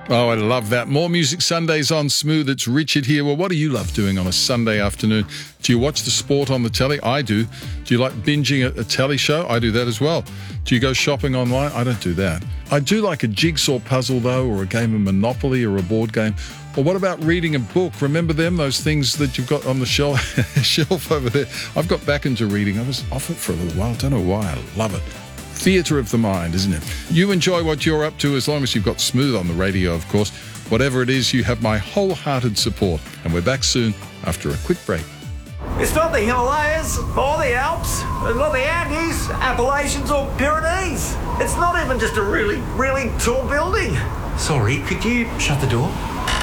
Oh, I love that. More Music Sundays on Smooth. It's Richard here. Well, what do you love doing on a Sunday afternoon? Do you watch the sport on the telly? I do. Do you like binging a telly show? I do that as well. Do you go shopping online? I don't do that. I do like a jigsaw puzzle, though, or a game of Monopoly or a board game. Or what about reading a book? Remember them, those things that you've got on the shelf over there? I've got back into reading. I was off it for a little while. Don't know why. I love it. Theatre of the mind, isn't it? You enjoy what you're up to as long as you've got Smooth on the radio, of course. Whatever it is, you have my wholehearted support. And we're back soon after a quick break. It's not the Himalayas or the Alps, not the Andes, Appalachians or Pyrenees. It's not even just a really, really tall building. Sorry, could you shut the door?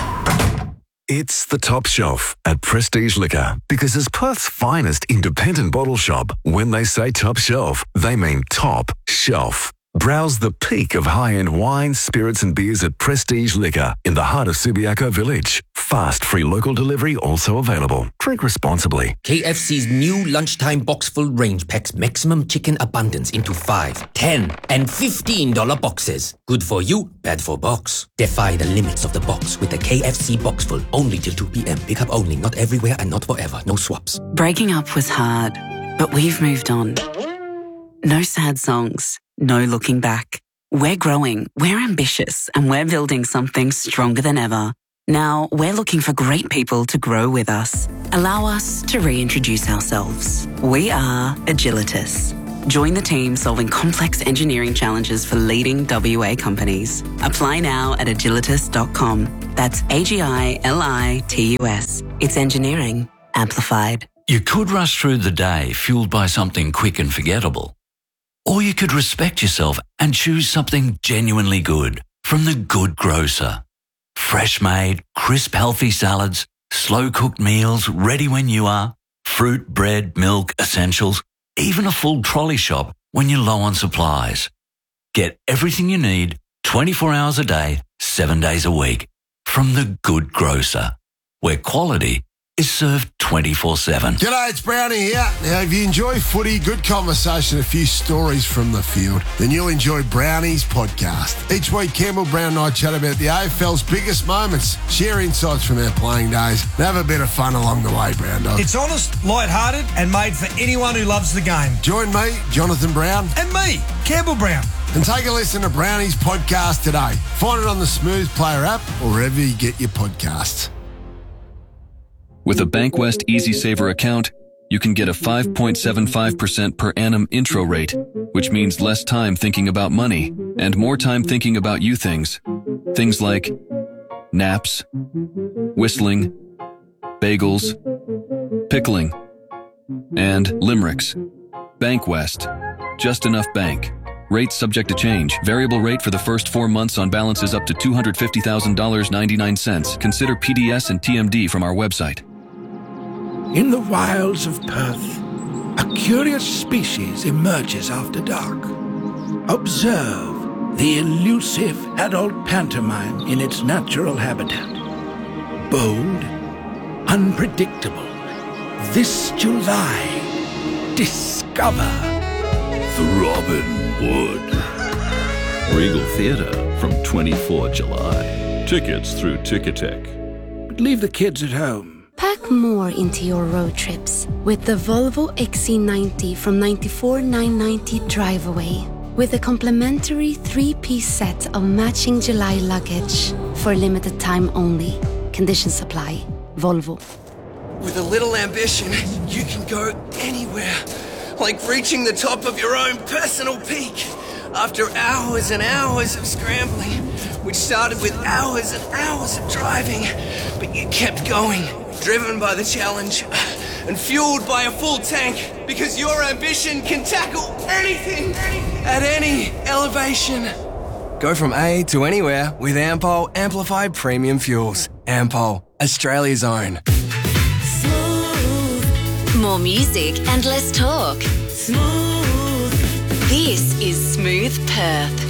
It's the Top Shelf at Prestige Liquor, because as Perth's finest independent bottle shop, when they say top shelf, they mean top shelf. Browse the peak of high-end wines, spirits and beers at Prestige Liquor in the heart of Subiaco Village. Fast, free local delivery also available. Drink responsibly. KFC's new lunchtime box full range packs maximum chicken abundance into 5, 10 and $15 boxes. Good for you, bad for box. Defy the limits of the box with the KFC box full, only till 2 p.m. Pick up only, not everywhere and not forever. No swaps. Breaking up was hard, but we've moved on. No sad songs. No looking back. We're growing, we're ambitious, and we're building something stronger than ever. Now, we're looking for great people to grow with us. Allow us to reintroduce ourselves. We are Agilitas. Join the team solving complex engineering challenges for leading WA companies. Apply now at agilitas.com. That's AGILITUS. It's engineering amplified. You could rush through the day fueled by something quick and forgettable. Or you could respect yourself and choose something genuinely good from The Good Grocer. Fresh-made, crisp, healthy salads, slow-cooked meals ready when you are, fruit, bread, milk, essentials, even a full trolley shop when you're low on supplies. Get everything you need 24 hours a day, 7 days a week from The Good Grocer, where quality is served 24/7. G'day, it's Brownie here. Now, if you enjoy footy, good conversation, a few stories from the field, then you'll enjoy Brownie's podcast. Each week, Campbell, Brown and I chat about the AFL's biggest moments, share insights from our playing days, and have a bit of fun along the way, Brown Dog. It's honest, light-hearted, and made for anyone who loves the game. Join me, Jonathan Brown. And me, Campbell Brown. And take a listen to Brownie's podcast today. Find it on the Smooth Player app or wherever you get your podcasts. With a Bankwest EasySaver account, you can get a 5.75% per annum intro rate, which means less time thinking about money and more time thinking about you things. Things like naps, whistling, bagels, pickling, and limericks. Bankwest. Just enough bank. Rates subject to change. Variable rate for the first 4 months on balances up to $250,000.99. Consider PDS and TMD from our website. In the wilds of Perth, a curious species emerges after dark. Observe the elusive adult pantomime in its natural habitat. Bold, unpredictable. This July, discover The Robin Wood. Regal Theatre from 24 July. Tickets through Ticketek. but leave the kids at home. Pack more into your road trips with the Volvo XC90 from $94,990 drive away. With a complimentary 3-piece set of matching July luggage for limited time only. Conditions apply. Volvo. With a little ambition, you can go anywhere. Like reaching the top of your own personal peak. After hours and hours of scrambling, which started with hours and hours of driving, but you kept going, driven by the challenge and fueled by a full tank, because your ambition can tackle anything at any elevation. Go from A to anywhere with Ampol Amplified Premium Fuels. Ampol, Australia's own. More music and less talk. Smooth. This is Smooth Perth.